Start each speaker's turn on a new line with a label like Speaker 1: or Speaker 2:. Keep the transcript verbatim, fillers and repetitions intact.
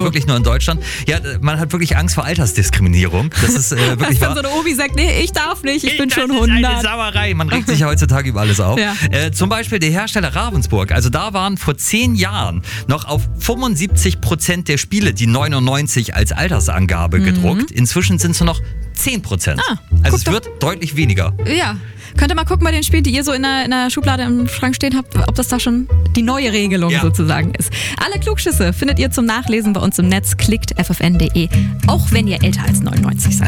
Speaker 1: wirklich nur in Deutschland. Ja, man hat wirklich Angst vor Altersdiskriminierung. Das ist äh, wirklich
Speaker 2: Dass
Speaker 1: wahr.
Speaker 2: dann so eine Omi sagt, nee, ich darf nicht, ich, ich bin schon
Speaker 1: das
Speaker 2: hundert.
Speaker 1: Das ist eine Sauerei. Man regt sich ja heutzutage über alles auf.
Speaker 2: Ja.
Speaker 1: Äh, zum Beispiel der Hersteller Ravensburg. Also da waren vor zehn Jahren noch auf fünfundsiebzig Prozent der Spiele die neunundneunzig als Altersangabe mhm. gedruckt. Inzwischen sind es nur noch zehn Prozent.
Speaker 2: Ah,
Speaker 1: also es wird deutlich weniger.
Speaker 2: Ja. Könnt ihr mal gucken bei den Spielen, die ihr so in der, in der Schublade im Schrank stehen habt, ob das da schon die neue Regelung ja. sozusagen ist. Alle Klugschüsse findet ihr zum Nachlesen bei uns im Netz. Klickt f f n punkt d e, auch wenn ihr älter als neunundneunzig seid.